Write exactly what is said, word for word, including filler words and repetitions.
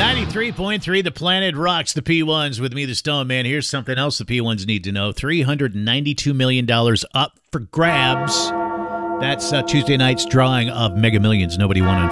ninety-three point three, The Planet rocks. The P ones with me, the Stone Man. Here's something else the P ones need to know. three hundred ninety-two million dollars up for grabs. That's uh, Tuesday night's drawing of Mega Millions. Nobody won on